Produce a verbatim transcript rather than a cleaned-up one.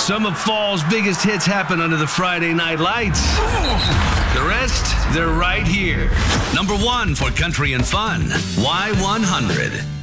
Some of fall's biggest hits happen under the Friday night lights. The rest, they're right here. Number one for country and fun, Y one hundred.